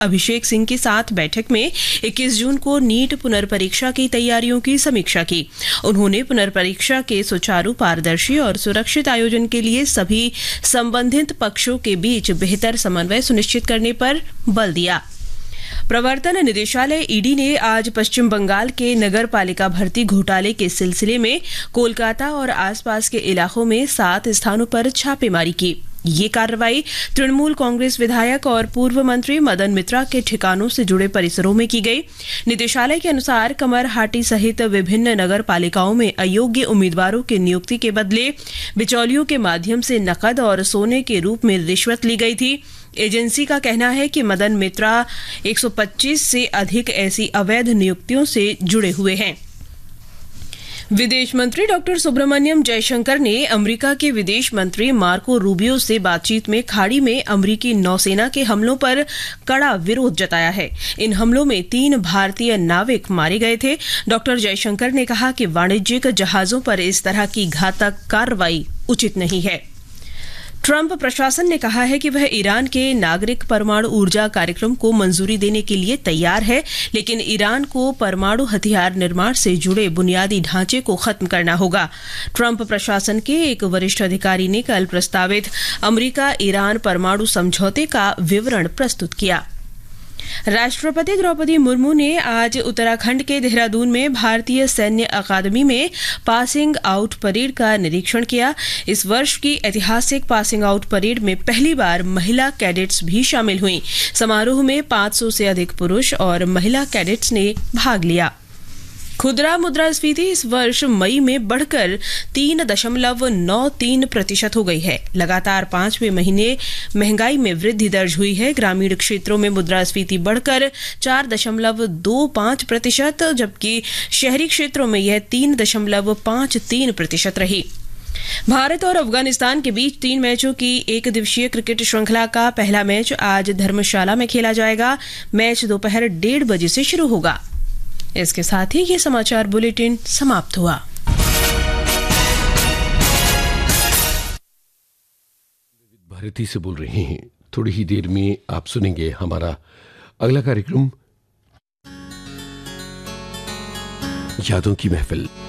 अभिषेक सिंह के साथ बैठक में 21 जून को नीट पुनर्परीक्षा की तैयारियों की समीक्षा की। उन्होंने पुनर्परीक्षा के सुचारू, पारदर्शी और सुरक्षित आयोजन के लिए सभी संबंधित पक्षों के बीच बेहतर समन्वय सुनिश्चित करने पर बल दिया। प्रवर्तन निदेशालय ईडी ने आज पश्चिम बंगाल के नगर पालिका भर्ती घोटाले के सिलसिले में कोलकाता और आसपास के इलाकों में 7 स्थानों पर छापेमारी की। ये कार्रवाई तृणमूल कांग्रेस विधायक और पूर्व मंत्री मदन मित्रा के ठिकानों से जुड़े परिसरों में की गई। निदेशालय के अनुसार कमरहाटी सहित विभिन्न नगर पालिकाओं में अयोग्य उम्मीदवारों की नियुक्ति के बदले बिचौलियों के माध्यम से नकद और सोने के रूप में रिश्वत ली गई थी। एजेंसी का कहना है कि मदन मित्रा 125 से अधिक ऐसी अवैध नियुक्तियों से जुड़े हुए हैं। विदेश मंत्री डॉक्टर सुब्रमण्यम जयशंकर ने अमेरिका के विदेश मंत्री मार्को रूबियो से बातचीत में खाड़ी में अमेरिकी नौसेना के हमलों पर कड़ा विरोध जताया है। इन हमलों में 3 भारतीय नाविक मारे गए थे। डॉक्टर जयशंकर ने कहा कि वाणिज्यिक जहाजों पर इस तरह की घातक कार्रवाई उचित नहीं है। ट्रंप प्रशासन ने कहा है कि वह ईरान के नागरिक परमाणु ऊर्जा कार्यक्रम को मंजूरी देने के लिए तैयार है, लेकिन ईरान को परमाणु हथियार निर्माण से जुड़े बुनियादी ढांचे को खत्म करना होगा। ट्रंप प्रशासन के एक वरिष्ठ अधिकारी ने कल प्रस्तावित अमेरिका ईरान परमाणु समझौते का विवरण प्रस्तुत किया। राष्ट्रपति द्रौपदी मुर्मू ने आज उत्तराखंड के देहरादून में भारतीय सैन्य अकादमी में पासिंग आउट परेड का निरीक्षण किया। इस वर्ष की ऐतिहासिक पासिंग आउट परेड में पहली बार महिला कैडेट्स भी शामिल हुईं। समारोह में 500 से अधिक पुरुष और महिला कैडेट्स ने भाग लिया। खुदरा मुद्रास्फीति इस वर्ष मई में बढ़कर 3.93% हो गई है। लगातार 5वें महीने महंगाई में वृद्धि दर्ज हुई है। ग्रामीण क्षेत्रों में मुद्रास्फीति बढ़कर 4.25%, जबकि शहरी क्षेत्रों में यह 3.53% रही। भारत और अफगानिस्तान के बीच 3 मैचों की एक दिवसीय क्रिकेट श्रृंखला का पहला मैच आज धर्मशाला में खेला जाएगा। मैच दोपहर 1:30 बजे से शुरू होगा। इसके साथ ही ये समाचार बुलेटिन समाप्त हुआ। भारती से बोल रहे हैं। थोड़ी ही देर में आप सुनेंगे हमारा अगला कार्यक्रम, यादों की महफिल।